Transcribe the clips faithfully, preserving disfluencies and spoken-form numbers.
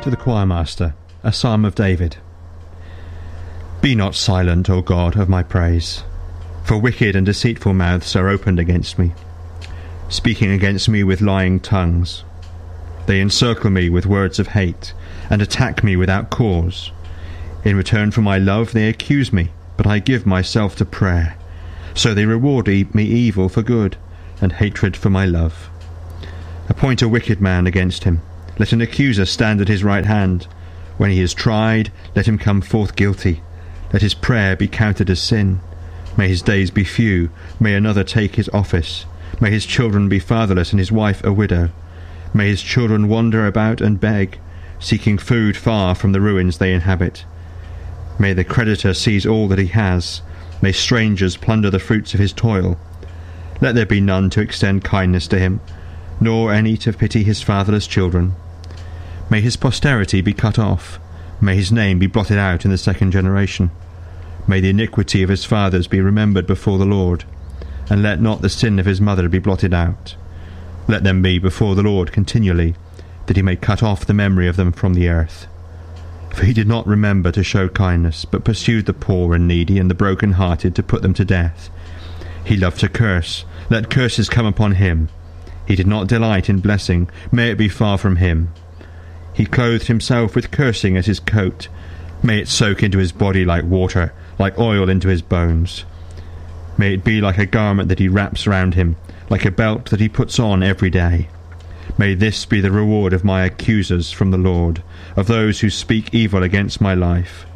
To the choirmaster, a psalm of David. Be not silent, O God, of my praise, for wicked and deceitful mouths are opened against me, speaking against me with lying tongues. They encircle me with words of hate, and attack me without cause. In return for my love they accuse me, but I give myself to prayer. So they reward me evil for good, and hatred for my love. Appoint a wicked man against him. Let an accuser stand at his right hand. When he is tried, let him come forth guilty. Let his prayer be counted as sin. May his days be few. May another take his office. May his children be fatherless, and his wife a widow. May his children wander about and beg, seeking food far from the ruins they inhabit. May the creditor seize all that he has. May strangers plunder the fruits of his toil. Let there be none to extend kindness to him, nor any to pity his fatherless children. May his posterity be cut off. May his name be blotted out in the second generation. May the iniquity of his fathers be remembered before the Lord, and let not the sin of his mother be blotted out. Let them be before the Lord continually, that he may cut off the memory of them from the earth. For he did not remember to show kindness, but pursued the poor and needy and the broken-hearted to put them to death. He loved to curse. Let curses come upon him. He did not delight in blessing. May it be far from him. He clothed himself with cursing as his coat. May it soak into his body like water, like oil into his bones. May it be like a garment that he wraps round him, like a belt that he puts on every day. May this be the reward of my accusers from the Lord, of those who speak evil against my life.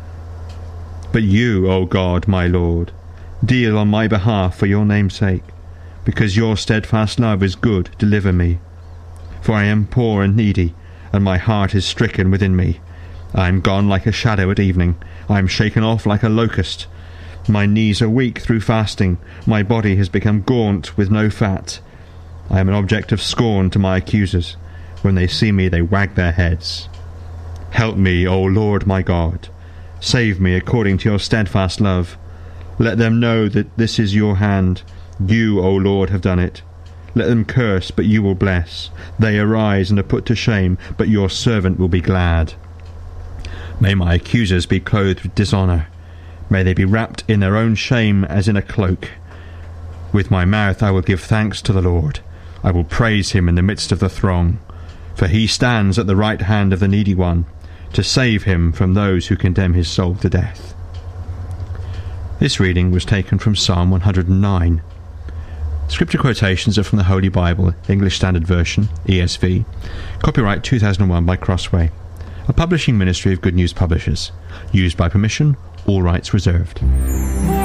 But you, O God, my Lord, deal on my behalf for your name's sake. Because your steadfast love is good, deliver me. For I am poor and needy, and my heart is stricken within me. I am gone like a shadow at evening. I am shaken off like a locust. My knees are weak through fasting. My body has become gaunt with no fat. I am an object of scorn to my accusers. When they see me, they wag their heads. Help me, O Lord my God. Save me according to your steadfast love. Let them know that this is your hand. You, O Lord, have done it. Let them curse, but you will bless. They arise and are put to shame, but your servant will be glad. May my accusers be clothed with dishonour. May they be wrapped in their own shame as in a cloak. With my mouth I will give thanks to the Lord. I will praise him in the midst of the throng. For he stands at the right hand of the needy one, to save him from those who condemn his soul to death. This reading was taken from Psalm one hundred and nine. Scripture quotations are from the Holy Bible, English Standard Version, E S V. Copyright two thousand one by Crossway. A publishing ministry of Good News Publishers. Used by permission, all rights reserved.